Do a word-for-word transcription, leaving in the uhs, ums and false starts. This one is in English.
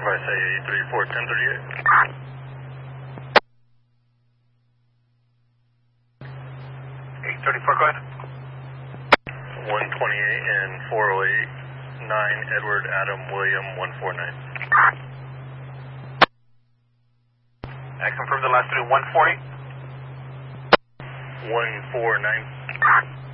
I say eight three four, ten thirty-eight. eight thirty-four, go ahead. one twenty-eight and four oh eight, nine Edward Adam William one four nine. I confirm the last three, one forty. one four nine.